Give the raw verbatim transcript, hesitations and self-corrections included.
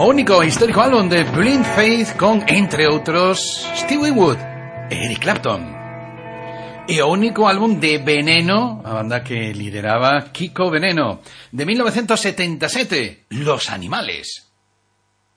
O único histórico álbum de Blind Faith con, entre outros, Stevie Wood e Eric Clapton. E o único álbum de Veneno, a banda que lideraba Kiko Veneno, de mil novecientos setenta y siete, Los Animales.